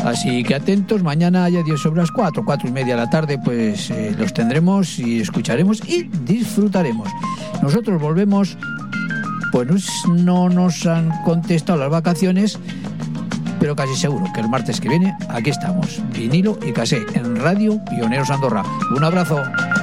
Así que atentos, mañana ya 10 sobre las 4 y media de la tarde, pues los tendremos y escucharemos y disfrutaremos. Nosotros volvemos, pues no nos han contestado las vacaciones, pero casi seguro que el martes que viene aquí estamos, vinilo y casé, en Radio Pioneros Andorra. Un abrazo.